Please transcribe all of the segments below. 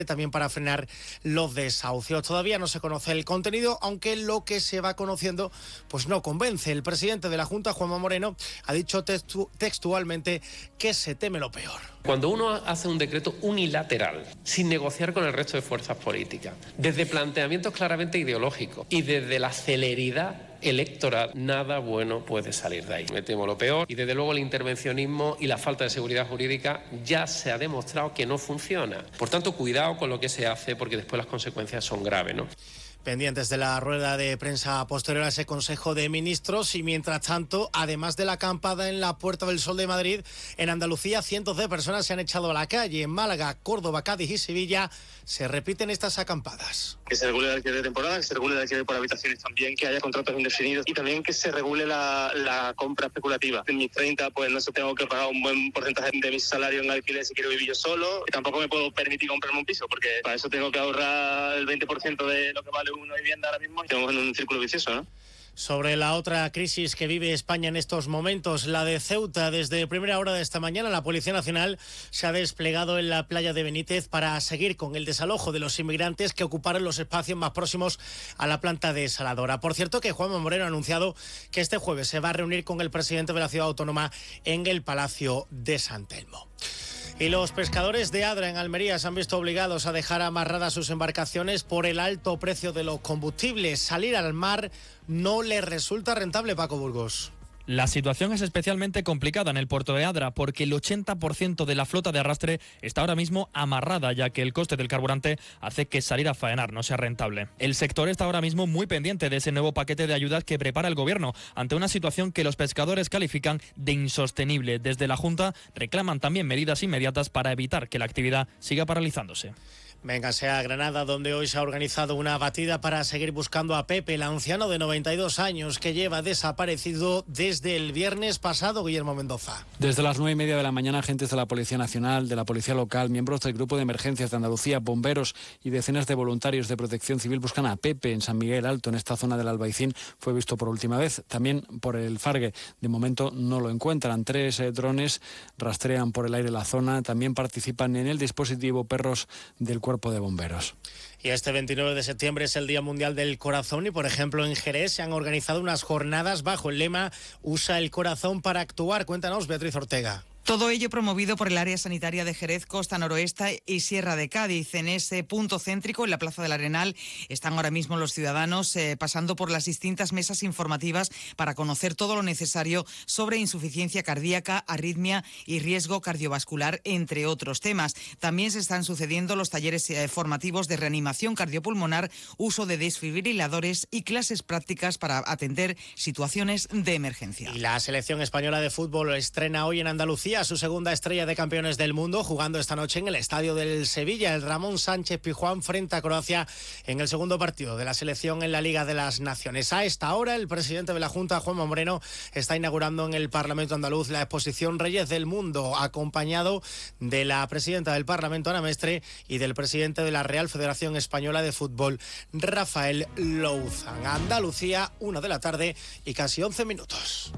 también para frenar los desahucios. Todavía no se conoce el contenido, aunque lo que se va conociendo pues no convence. El presidente de la Junta, Juanma Moreno, ha dicho textualmente que se teme lo peor. Cuando uno hace un decreto unilateral, sin negociar con el resto de fuerzas políticas, desde planteamientos claramente ideológicos y desde la celeridad electoral, nada bueno puede salir de ahí. Me temo lo peor y desde luego el intervencionismo y la falta de seguridad jurídica ya se ha demostrado que no funciona. Por tanto, cuidado con lo que se hace porque después las consecuencias son graves, ¿no? Pendientes de la rueda de prensa posterior a ese Consejo de Ministros y mientras tanto, además de la acampada en la Puerta del Sol de Madrid, en Andalucía cientos de personas se han echado a la calle. En Málaga, Córdoba, Cádiz y Sevilla se repiten estas acampadas. Que se regule el alquiler de temporada, que se regule el alquiler por habitaciones también, que haya contratos indefinidos y también que se regule la compra especulativa. En mis 30 pues no sé, tengo que pagar un buen porcentaje de mi salario en alquiler si quiero vivir yo solo. Y tampoco me puedo permitir comprarme un piso porque para eso tengo que ahorrar el 20% de lo que vale una vivienda ahora mismo. Estamos en un círculo vicioso, ¿no? Sobre la otra crisis que vive España en estos momentos, la de Ceuta, desde primera hora de esta mañana la Policía Nacional se ha desplegado en la playa de Benítez para seguir con el desalojo de los inmigrantes que ocuparon los espacios más próximos a la planta desaladora. Por cierto que Juanma Moreno ha anunciado que este jueves se va a reunir con el presidente de la ciudad autónoma en el Palacio de San Telmo. Y los pescadores de Adra en Almería se han visto obligados a dejar amarradas sus embarcaciones por el alto precio de los combustibles. Salir al mar no les resulta rentable, Paco Burgos. La situación es especialmente complicada en el puerto de Adra porque el 80% de la flota de arrastre está ahora mismo amarrada, ya que el coste del carburante hace que salir a faenar no sea rentable. El sector está ahora mismo muy pendiente de ese nuevo paquete de ayudas que prepara el gobierno ante una situación que los pescadores califican de insostenible. Desde la Junta reclaman también medidas inmediatas para evitar que la actividad siga paralizándose. Véngase a Granada, donde hoy se ha organizado una batida para seguir buscando a Pepe, el anciano de 92 años que lleva desaparecido desde el viernes pasado. Guillermo Mendoza. Desde las 9:30 de la mañana, agentes de la Policía Nacional, de la Policía Local, miembros del Grupo de Emergencias de Andalucía, bomberos y decenas de voluntarios de Protección Civil buscan a Pepe en San Miguel Alto, en esta zona del Albaicín. Fue visto por última vez, también por el Fargue. De momento no lo encuentran. 3 drones rastrean por el aire la zona. También participan en el dispositivo perros del Cuerpo de Bomberos. Y este 29 de septiembre es el Día Mundial del Corazón y, por ejemplo, en Jerez se han organizado unas jornadas bajo el lema Usa el corazón para actuar. Cuéntanos, Beatriz Ortega. Todo ello promovido por el área sanitaria de Jerez, Costa Noroeste y Sierra de Cádiz. En ese punto céntrico, en la Plaza del Arenal, están ahora mismo los ciudadanos pasando por las distintas mesas informativas para conocer todo lo necesario sobre insuficiencia cardíaca, arritmia y riesgo cardiovascular, entre otros temas. También se están sucediendo los talleres formativos de reanimación cardiopulmonar, uso de desfibriladores y clases prácticas para atender situaciones de emergencia. Y la selección española de fútbol estrena hoy en Andalucía su segunda estrella de campeones del mundo, jugando esta noche en el estadio del Sevilla. El Ramón Sánchez Pizjuán frente a Croacia en el segundo partido de la selección en la Liga de las Naciones. A esta hora, el presidente de la Junta, Juanma Moreno, está inaugurando en el Parlamento andaluz la exposición Reyes del Mundo, acompañado de la presidenta del Parlamento, Ana Mestre, y del presidente de la Real Federación Española de Fútbol, Rafael Louzán. Andalucía, 1 de la tarde y casi 11 minutos.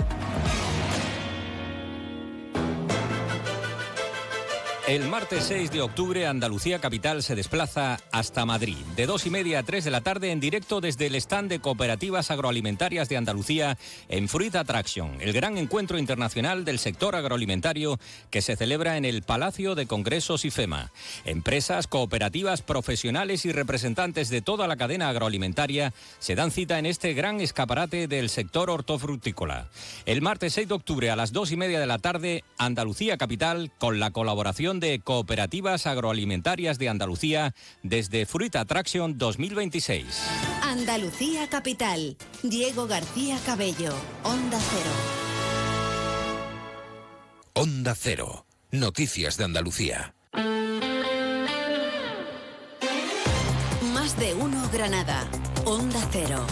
El martes 6 de octubre, Andalucía Capital se desplaza hasta Madrid. De 2:30 a 3 de la tarde, en directo desde el stand de Cooperativas Agroalimentarias de Andalucía en Fruit Attraction, el gran encuentro internacional del sector agroalimentario que se celebra en el Palacio de Congresos IFEMA. Empresas, cooperativas, profesionales y representantes de toda la cadena agroalimentaria se dan cita en este gran escaparate del sector hortofrutícola. El martes 6 de octubre a las 2:30 de la tarde, Andalucía Capital, con la colaboración de Cooperativas Agroalimentarias de Andalucía desde Fruit Attraction 2026. Andalucía Capital. Diego García Cabello. Onda Cero. Onda Cero. Noticias de Andalucía. Más de uno Granada. Onda Cero.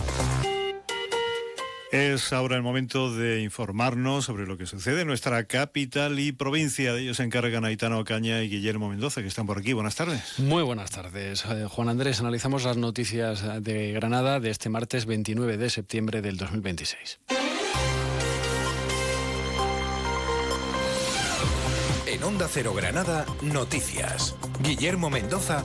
Es ahora el momento de informarnos sobre lo que sucede en nuestra capital y provincia. De ellos se encargan Aitana Ocaña y Guillermo Mendoza, que están por aquí. Buenas tardes. Muy buenas tardes, Juan Andrés. Analizamos las noticias de Granada de este martes 29 de septiembre del 2026. En Onda Cero Granada, noticias. Guillermo Mendoza